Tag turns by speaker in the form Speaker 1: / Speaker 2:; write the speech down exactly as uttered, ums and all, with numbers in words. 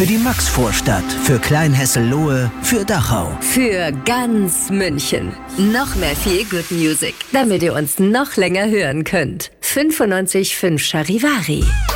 Speaker 1: Für die Maxvorstadt, für Kleinhessel-Lohe, für Dachau.
Speaker 2: Für ganz München. Noch mehr Feel Good Music, damit ihr uns noch länger hören könnt. fünfundneunzig Komma fünf Charivari.